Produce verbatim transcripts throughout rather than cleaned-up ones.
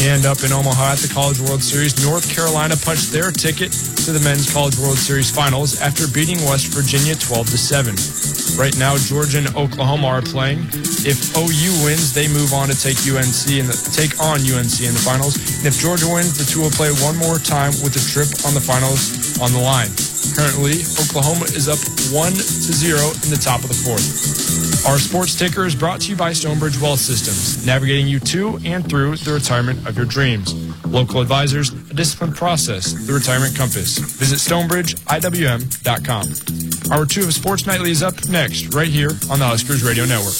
And up in Omaha at the College World Series, North Carolina punched their ticket to the Men's College World Series Finals after beating West Virginia twelve to seven. Right now, Georgia and Oklahoma are playing. If O U wins, they move on to take U N C and take on U N C in the finals. And if Georgia wins, the two will play one more time with the trip on the finals on the line. Currently, Oklahoma is up one to zero in the top of the fourth. Our sports ticker is brought to you by Stonebridge Wealth Systems, navigating you to and through the retirement of your dreams. Local advisors, a disciplined process, the Retirement Compass. Visit stonebridge I W M dot com. Hour two of Sports Nightly is up next, right here on the Huskers Radio Network.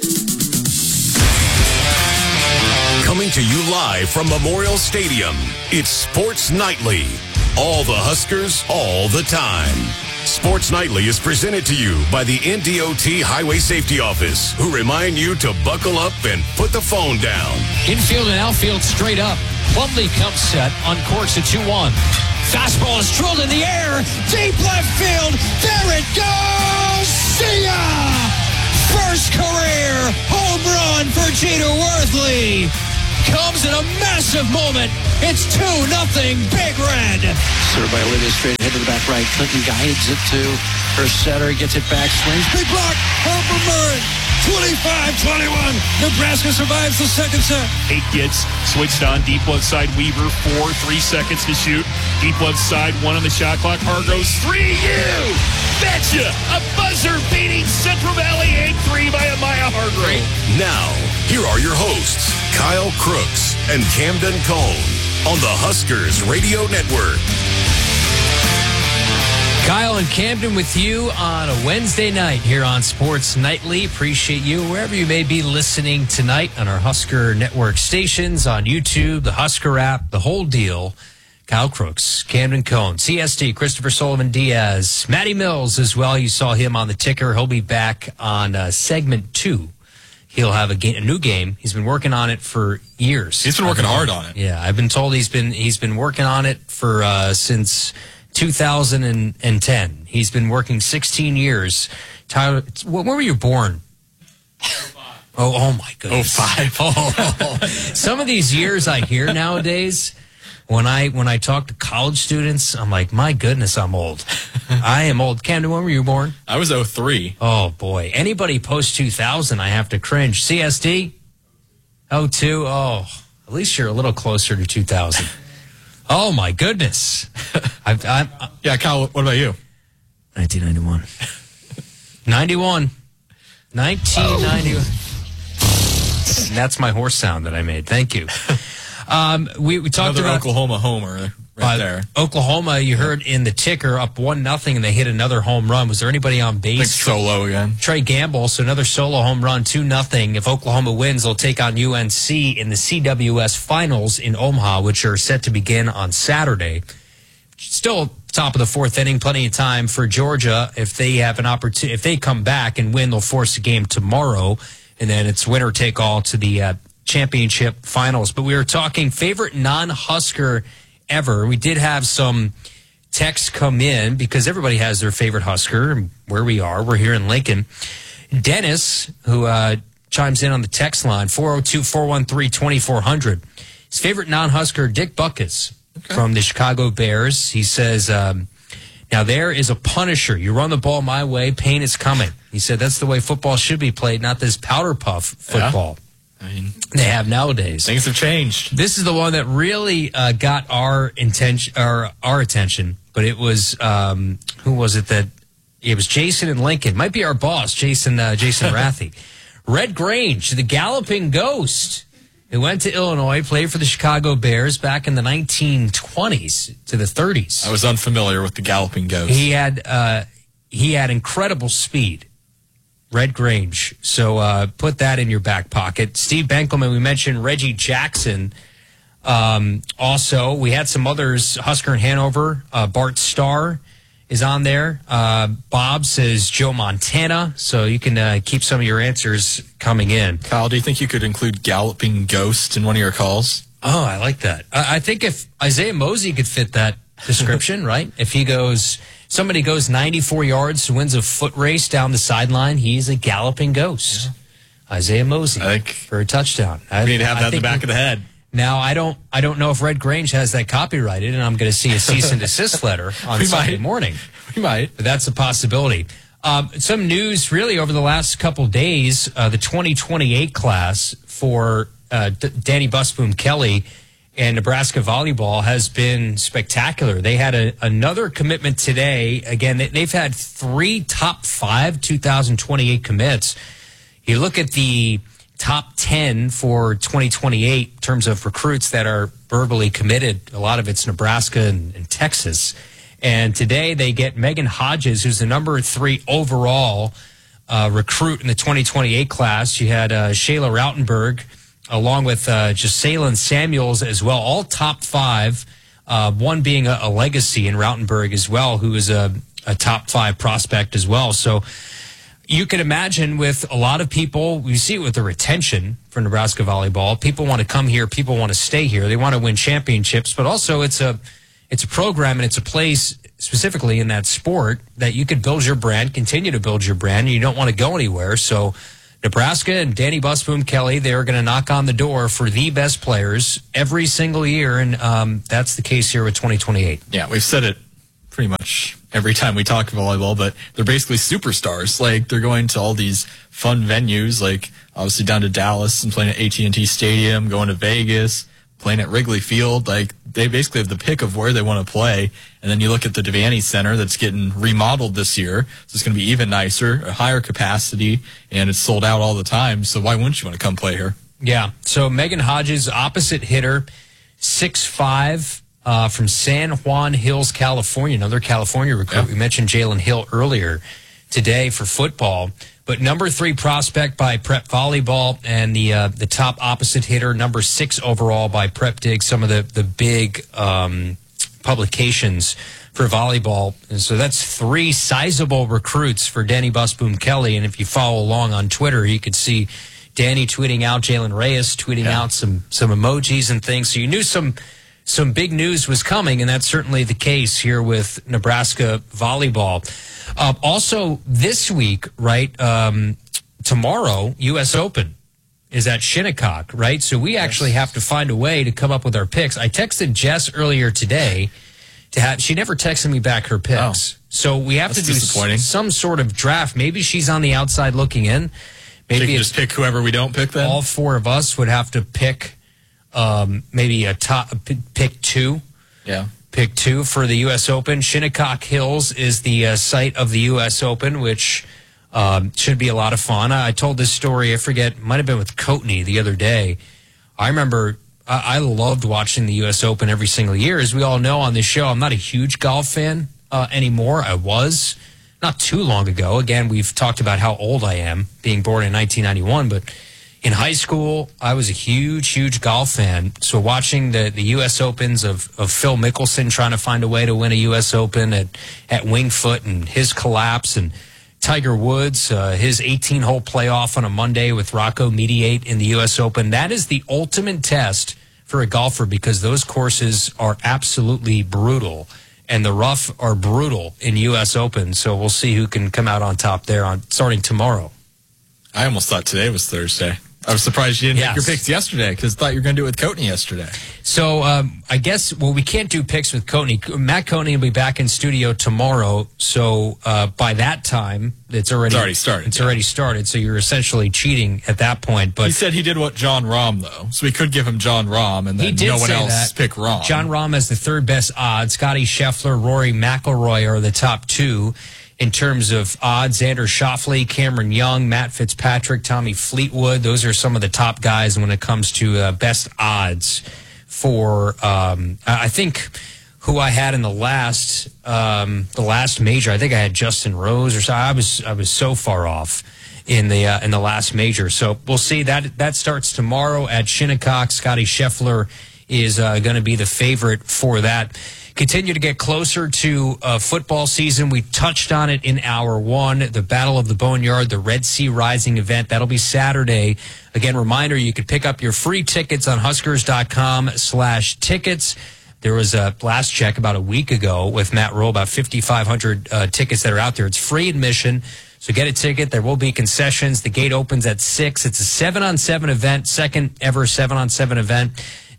Coming to you live from Memorial Stadium, it's Sports Nightly. All the Huskers, all the time. Sports Nightly is presented to you by the N D O T Highway Safety Office, who remind you to buckle up and put the phone down. Infield and outfield straight up. Plumlee comes set on course at two one. Fastball is drilled in the air. Deep left field. There it goes. See ya! First career home run for Jeter Worthley. Comes in a massive moment. It's two nothing Big Red. Served by Olivia straight ahead to the back right. Clinton guides it to her setter. Gets it back. Swings. Big block. Harper Murray. twenty-five twenty-one. Nebraska survives the second set. Eight gets switched on. Deep left side. Weaver. Four. Three seconds to shoot. Deep left side. One on the shot clock. Hargo's three. You betcha. A buzzer-beating Central Valley eight three by Amaya Hargrove. Now, here are your hosts, Kyle Crooks and Camden Cone on the Huskers Radio Network. Kyle and Camden with you on a Wednesday night here on Sports Nightly. Appreciate you wherever you may be listening tonight on our Husker Network stations, on YouTube, the Husker app, the whole deal. Kyle Crooks, Camden Cone, C S T, Christopher Sullivan Diaz, Matty Mills as well. You saw him on the ticker. He'll be back on uh, segment two. He'll have a, game, a new game. He's been working on it for years. He's been working hard on it. Yeah, I've been told he's been he's been working on it for uh, since two thousand ten. He's been working sixteen years. Tyler, when were you born? Oh, oh my goodness. oh five. Oh, some of these years I hear nowadays, when I when I talk to college students, I'm like, my goodness, I'm old. I am old. Camden, when were you born? I was oh three. Oh, boy. Anybody post two thousand, I have to cringe. C S D? oh two? Oh, at least you're a little closer to two thousand. Oh, my goodness. I've, I'm, uh, Yeah, Kyle, what about you? nineteen ninety-one. ninety-one. nineteen ninety-one. Oh. That's my horse sound that I made. Thank you. Um, we, we talked Another about Oklahoma homer right uh, there. Oklahoma, you heard in the ticker, up one nothing, and they hit another home run. Was there anybody on base? Like solo again. Trey Gamble, so another solo home run, two nothing. If Oklahoma wins, they'll take on U N C in the C W S Finals in Omaha, which are set to begin on Saturday. Still top of the fourth inning, plenty of time for Georgia. If they have an opportunity, if they come back and win, they'll force a game tomorrow, and then it's winner take all to the uh, championship finals. But we were talking favorite non-Husker ever. We did have some texts come in because everybody has their favorite Husker. Where we are, we're here in Lincoln. Dennis, who uh, chimes in on the text line, four oh two, four one three, two four zero zero. His favorite non-Husker, Dick Butkus, okay, from the Chicago Bears. He says, um, now there is a punisher. You run the ball my way, pain is coming. He said that's the way football should be played, not this powder puff football. Yeah. I mean, they have nowadays. Things have changed. This is the one that really uh, got our intention, or our attention. But it was um, who was it that? It was Jason and Lincoln. Might be our boss, Jason. Uh, Jason Rathy. Red Grange, the galloping ghost, who went to Illinois, played for the Chicago Bears back in the nineteen twenties to the thirties. I was unfamiliar with the galloping ghost. He had uh, he had incredible speed. Red Grange. So uh, put that in your back pocket. Steve Benkelman, we mentioned Reggie Jackson. Um, also, we had some others. Husker in Hanover. Uh, Bart Starr is on there. Uh, Bob says Joe Montana. So you can uh, keep some of your answers coming in. Kyle, do you think you could include galloping ghost in one of your calls? Oh, I like that. I, I think if Isaiah Mosey could fit that description, right? If he goes... Somebody goes ninety-four yards, wins a foot race down the sideline, he's a galloping ghost. Yeah. Isaiah Mosey I think for a touchdown. I, we need to have I that in the back we, of the head. Now, I don't I don't know if Red Grange has that copyrighted, and I'm going to see a cease and desist letter on We Sunday might. morning. We might. But that's a possibility. Um, some news really over the last couple days, uh, the twenty twenty-eight class for uh, D- Danny Busboom Kelly and Nebraska volleyball has been spectacular. They had a, another commitment today. Again, they, they've had three top five two thousand twenty-eight commits. You look at the top ten for twenty twenty-eight in terms of recruits that are verbally committed. A lot of it's Nebraska and, and Texas. And today they get Megan Hodges, who's the number three overall uh, recruit in the twenty twenty-eight class. You had uh, Shayla Rautenberg, along with uh, Jocelyn Samuels as well, all top five, uh, one being a, a legacy in Rautenberg as well, who is a, a top five prospect as well. So you can imagine with a lot of people, we see it with the retention for Nebraska volleyball. People want to come here. People want to stay here. They want to win championships, but also it's a it's a program and it's a place specifically in that sport that you could build your brand, continue to build your brand, and you don't want to go anywhere. So Nebraska and Danny Busboom Kelly, they're going to knock on the door for the best players every single year, and um, that's the case here with twenty twenty-eight. Yeah, we've said it pretty much every time we talk volleyball, but they're basically superstars. Like, they're going to all these fun venues, like obviously down to Dallas and playing at A T and T Stadium, going to Vegas, playing at Wrigley Field. Like, they basically have the pick of where they want to play. And then you look at the Devaney Center that's getting remodeled this year. So it's going to be even nicer, a higher capacity, and it's sold out all the time. So why wouldn't you want to come play here? Yeah. So Megan Hodges, opposite hitter, six five, uh, from San Juan Hills, California, another California recruit. Yeah. We mentioned Jalen Hill earlier today for football. But number three prospect by Prep Volleyball, and the uh, the top opposite hitter, number six overall by Prep Dig, some of the, the big um, publications for volleyball. And so that's three sizable recruits for Danny Busboom Kelly. And if you follow along on Twitter, you could see Danny tweeting out, Jalen Reyes tweeting Yeah. out some some emojis and things. So you knew some some big news was coming, and that's certainly the case here with Nebraska volleyball. Uh, also, this week, right, um, tomorrow, U S Open is at Shinnecock, right? So we actually have to find a way to come up with our picks. I texted Jess earlier today to have, she never texted me back her picks. Oh. So we have That's to do disappointing. s- some sort of draft. Maybe she's on the outside looking in. Maybe Maybe you it's just pick whoever we don't pick then? all four of us would have to pick um, maybe a top p- pick two. Yeah. Pick two for the U S Open. Shinnecock Hills is the uh, site of the U S Open, which um, should be a lot of fun. I, I told this story, I forget, might have been with Coatney the other day. I remember I, I loved watching the U S Open every single year. As we all know on this show, I'm not a huge golf fan uh, anymore. I was not too long ago. Again, we've talked about how old I am, being born in nineteen ninety-one, but in high school, I was a huge, huge golf fan. So watching the, the U S Opens of, of Phil Mickelson trying to find a way to win a U S Open at, at Winged Foot and his collapse, and Tiger Woods, uh, his eighteen-hole playoff on a Monday with Rocco Mediate in the U S Open, that is the ultimate test for a golfer, because those courses are absolutely brutal, and the rough are brutal in U S Open. So we'll see who can come out on top there on starting tomorrow. I almost thought today was Thursday. I was surprised you didn't Yes. make your picks yesterday, because I thought you were going to do it with Coatney yesterday. So um, I guess, well, we can't do picks with Coatney. Matt Coatney will be back in studio tomorrow. So uh, by that time, it's already, It's already started, It's yeah. already started. So you're essentially cheating at that point. But He said he did what John Rahm, though. So we could give him John Rahm, and he then did no one say else that. pick Rahm. John Rahm has the third best odds. Scotty Scheffler, Rory McIlroy are the top two in terms of odds. Xander Schauffele, Cameron Young, Matt Fitzpatrick, Tommy Fleetwood. Those are some of the top guys when it comes to uh, best odds for, um, I think, who I had in the last um, the last major. I think I had Justin Rose or so. I was I was so far off in the uh, in the last major. So we'll see. That that starts tomorrow at Shinnecock. Scotty Scheffler is uh, going to be the favorite for that. Continue to get closer to uh, football season. We touched on it in hour one, the Battle of the Boneyard, the Red Sea Rising event. That'll be Saturday. Again, reminder, you can pick up your free tickets on Huskers.com slash tickets. There was a last check about a week ago with Matt Rowe, about fifty-five hundred uh, tickets that are out there. It's free admission, so get a ticket. There will be concessions. The gate opens at six. It's a seven on seven event, second ever seven on seven event.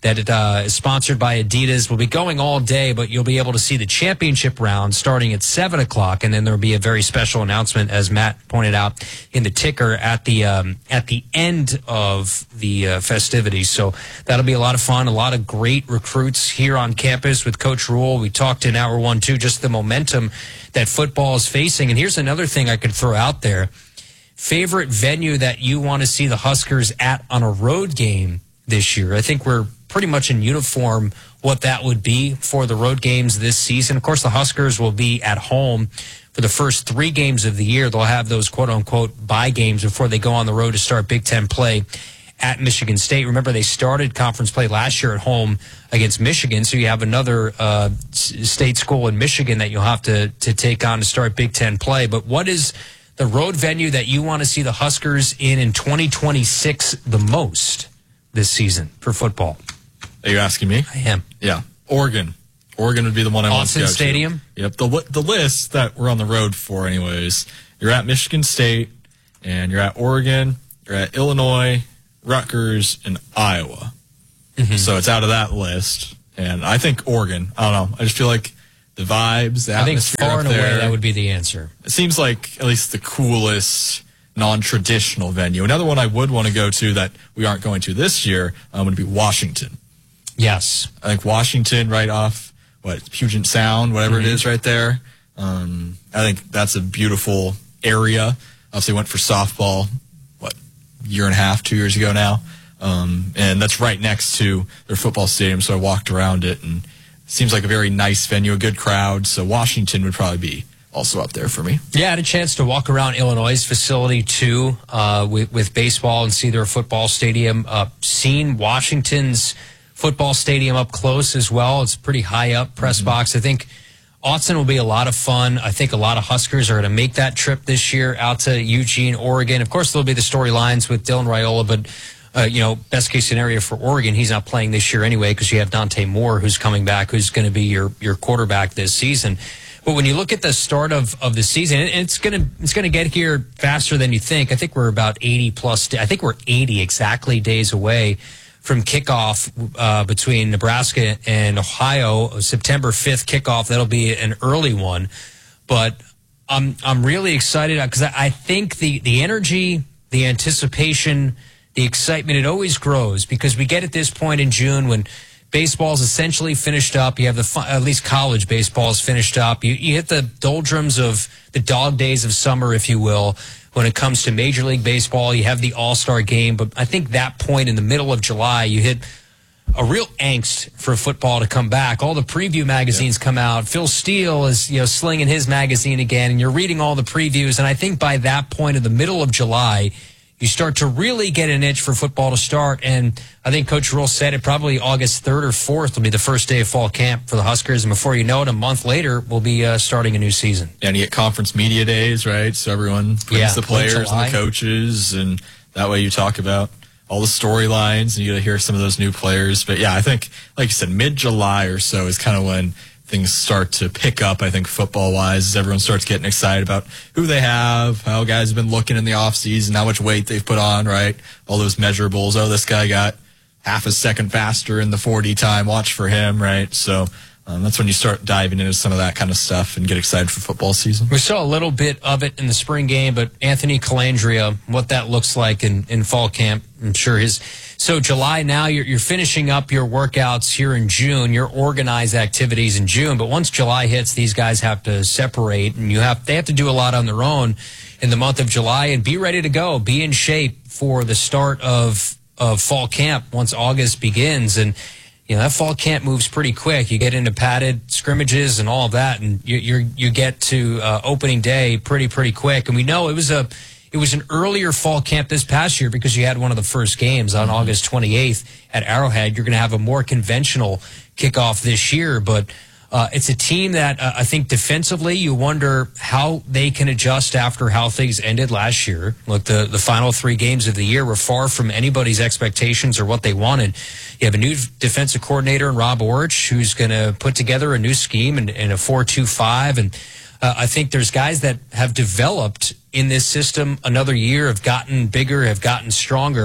that it, uh, is sponsored by Adidas. Will be going all day, but you'll be able to see the championship round starting at seven o'clock, and then there will be a very special announcement, as Matt pointed out in the ticker, at the um, at the end of the uh, festivities. So that'll be a lot of fun, a lot of great recruits here on campus with Coach Rule. We talked in hour one, too, just the momentum that football is facing. And here's another thing I could throw out there. Favorite venue that you want to see the Huskers at on a road game this year? I think we're pretty much in uniform what that would be for the road games this season. Of course, the Huskers will be at home for the first three games of the year. They'll have those quote-unquote bye games before they go on the road to start Big Ten play at Michigan State. Remember, they started conference play last year at home against Michigan, so you have another uh, state school in Michigan that you'll have to, to take on to start Big Ten play. But what is the road venue that you want to see the Huskers in in twenty twenty-six the most this season for football? Are you asking me? I am. Yeah. Oregon. Oregon would be the one I want to go to. Autzen Stadium? Yep. The, the list that we're on the road for anyways, you're at Michigan State, and you're at Oregon, you're at Illinois, Rutgers, and Iowa. Mm-hmm. So it's out of that list. And I think Oregon. I don't know. I just feel like the vibes, the I think atmosphere far up and there, away that would be the answer. It seems like at least the coolest non-traditional venue. Another one I would want to go to that we aren't going to this year um, would be Washington. Yes. I think Washington right off, what, Puget Sound, whatever mm-hmm. it is right there. Um, I think that's a beautiful area. Obviously went for softball, what, year and a half, two years ago now. Um, and that's right next to their football stadium, so I walked around it, and it seems like a very nice venue, a good crowd. So Washington would probably be also up there for me. Yeah, I had a chance to walk around Illinois' facility, too, uh, with, with baseball and see their football stadium. Uh, seen Washington's football stadium up close as well. It's pretty high up, press mm-hmm. box. I think Autzen will be a lot of fun. I think a lot of Huskers are going to make that trip this year out to Eugene, Oregon. Of course, there'll be the storylines with Dylan Raiola, but Uh, you know, best case scenario for Oregon, he's not playing this year anyway because you have Dante Moore who's coming back, who's going to be your your quarterback this season. But when you look at the start of, of the season, and it's going to it's going to get here faster than you think. I think we're about eighty plus. I think we're eighty exactly days away from kickoff uh, between Nebraska and Ohio. September fifth kickoff. That'll be an early one, but I'm I'm really excited because I, I think the the energy, the anticipation, the excitement, it always grows because we get at this point in June when baseball's essentially finished up. You have the fun, at least college baseball is finished up. You, you hit the doldrums of the dog days of summer, if you will, when it comes to Major League Baseball. You have the All-Star game, but I think that point in the middle of July, you hit a real angst for football to come back. All the preview magazines yep. come out. Phil Steele is, you know, slinging his magazine again, and you're reading all the previews. And I think by that point in the middle of July, you start to really get an itch for football to start. And I think Coach Rule said it probably August third or fourth will be the first day of fall camp for the Huskers. And before you know it, a month later, we'll be uh, starting a new season. And you get conference media days, right? So everyone brings yeah, the players and the coaches. And that way you talk about all the storylines and you get to hear some of those new players. But yeah, I think, like you said, mid-July or so is kind of when things start to pick up, I think, football-wise, as everyone starts getting excited about who they have, how guys have been looking in the offseason, how much weight they've put on, right? All those measurables. Oh, this guy got half a second faster in the forty time. Watch for him, right? So um, that's when you start diving into some of that kind of stuff and get excited for football season. We saw a little bit of it in the spring game, but Anthony Calandria, what that looks like in, in fall camp, I'm sure his... So July now, you're, you're finishing up your workouts here in June, your organized activities in June. But once July hits, these guys have to separate, and you have they have to do a lot on their own in the month of July and be ready to go, be in shape for the start of of fall camp once August begins. And you know that fall camp moves pretty quick. You get into padded scrimmages and all of that, and you you're, you get to uh, opening day pretty pretty quick. And we know it was a. It was an earlier fall camp this past year because you had one of the first games on mm-hmm. August twenty-eighth at Arrowhead. You're going to have a more conventional kickoff this year, but uh, it's a team that uh, I think defensively you wonder how they can adjust after how things ended last year. Look, the, the final three games of the year were far from anybody's expectations or what they wanted. You have a new defensive coordinator in Rob Orich who's going to put together a new scheme and, and a four two five, and uh, I think there's guys that have developed in this system another year, have gotten bigger, have gotten stronger,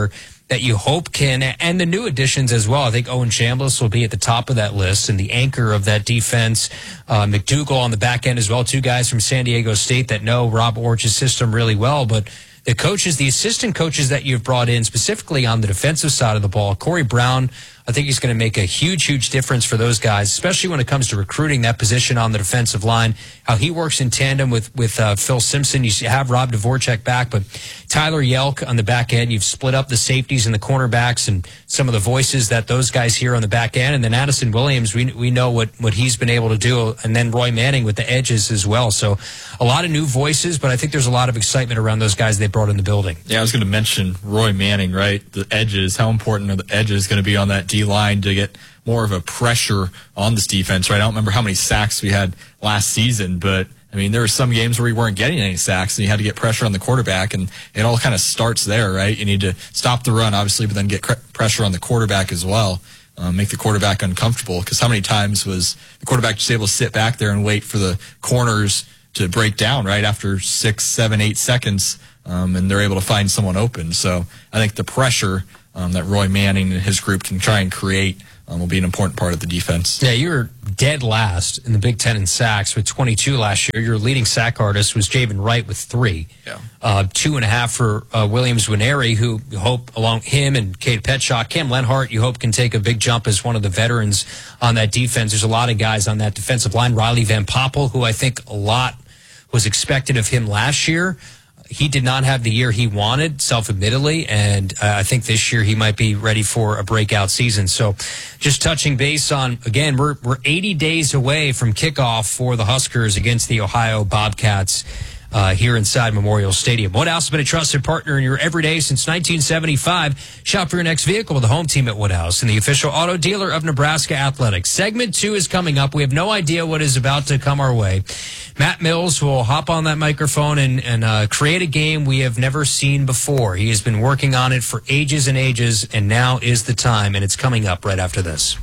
that you hope can, and the new additions as well. I think Owen Chambliss will be at the top of that list and the anchor of that defense. Uh, McDougal on the back end as well, two guys from San Diego State that know Rob Orch's system really well. But the coaches, the assistant coaches that you've brought in specifically on the defensive side of the ball, Corey Brown, I think he's going to make a huge, huge difference for those guys, especially when it comes to recruiting that position on the defensive line, how he works in tandem with, with uh, Phil Simpson. You have Rob Dvorak back, but Tyler Yelk on the back end. You've split up the safeties and the cornerbacks and some of the voices that those guys hear on the back end. And then Addison Williams, we we know what, what he's been able to do. And then Roy Manning with the edges as well. So a lot of new voices, but I think there's a lot of excitement around those guys they brought in the building. Yeah, I was going to mention Roy Manning, right? The edges, how important are the edges going to be on that D-line to get more of a pressure on this defense, right? I don't remember how many sacks we had last season, but I mean, there were some games where we weren't getting any sacks and you had to get pressure on the quarterback, and it all kind of starts there, right? You need to stop the run, obviously, but then get cr- pressure on the quarterback as well, um, make the quarterback uncomfortable, because how many times was the quarterback just able to sit back there and wait for the corners to break down, right, after six, seven, eight seconds, um, and they're able to find someone open. So I think the pressure um, that Roy Manning and his group can try and create Um, will be an important part of the defense. Yeah, you were dead last in the Big Ten in sacks with twenty-two last year. Your leading sack artist was Javen Wright with three. Yeah. Uh, two and a half for uh, Williams Winery, who you hope along him and Cade Petschok. Cam Lenhart, you hope can take a big jump as one of the veterans on that defense. There's a lot of guys on that defensive line. Riley Van Poppel, who I think a lot was expected of him last year. He did not have the year he wanted, self-admittedly, and uh, I think this year he might be ready for a breakout season. So just touching base on, again, we're we're eighty days away from kickoff for the Huskers against the Ohio Bobcats uh, here inside Memorial Stadium. Woodhouse has been a trusted partner in your everyday since nineteen seventy-five. Shop for your next vehicle with the home team at Woodhouse and the official auto dealer of Nebraska Athletics. Segment two is coming up. We have no idea what is about to come our way. Matt Mills will hop on that microphone and, and uh, create a game we have never seen before. He has been working on it for ages and ages, and now is the time, and it's coming up right after this.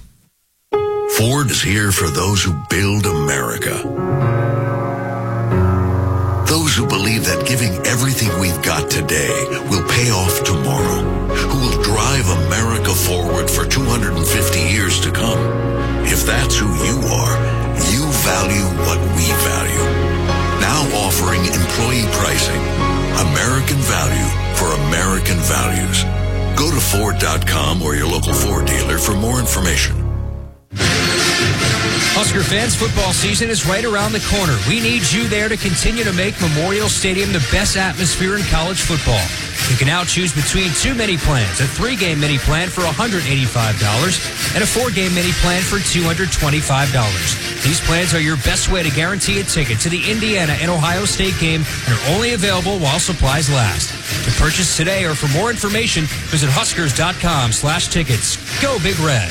Ford is here for those who build America. Those who believe that giving everything we've got today will pay off tomorrow. Who will drive America forward for two hundred fifty years to come. If that's who you are, you value what we value. Now offering employee pricing. American value for American values. Go to Ford dot com or your local Ford dealer for more information. Husker fans, football season is right around the corner. We need you there to continue to make Memorial Stadium the best atmosphere in college football. You can now choose between two mini plans, a three-game mini plan for one hundred eighty-five dollars and a four-game mini plan for two hundred twenty-five dollars. These plans are your best way to guarantee a ticket to the Indiana and Ohio State game and are only available while supplies last. To purchase today or for more information, visit Huskers dot com slash tickets. Go Big Red.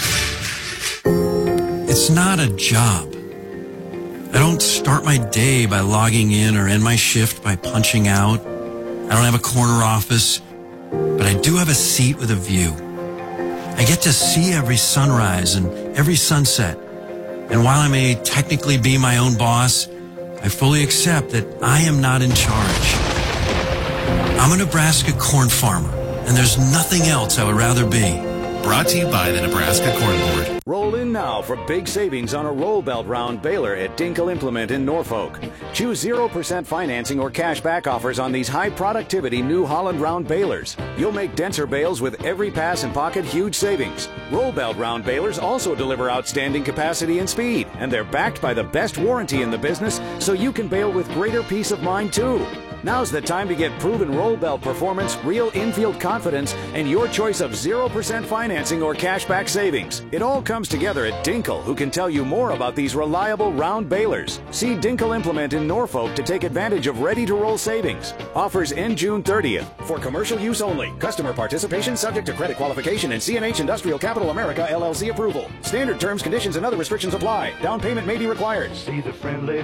It's not a job. I don't start my day by logging in or end my shift by punching out. I don't have a corner office, but I do have a seat with a view. I get to see every sunrise and every sunset. And while I may technically be my own boss, I fully accept that I am not in charge. I'm a Nebraska corn farmer, and there's nothing else I would rather be. Brought to you by the Nebraska Corn Board. Roll in now for big savings on a roll belt round baler at Dinkel Implement in Norfolk. Choose zero percent financing or cash back offers on these high productivity New Holland round balers. You'll make denser bales with every pass and pocket huge savings. Roll belt round balers also deliver outstanding capacity and speed, and they're backed by the best warranty in the business, so you can bale with greater peace of mind too. Now's the time to get proven roll belt performance, real infield confidence, and your choice of zero percent financing or cashback savings. It all comes together at Dinkel, who can tell you more about these reliable round balers. See Dinkel Implement in Norfolk to take advantage of ready-to-roll savings. Offers end June thirtieth. For commercial use only. Customer participation subject to credit qualification and C and H Industrial Capital America L L C approval. Standard terms, conditions, and other restrictions apply. Down payment may be required. See the friendly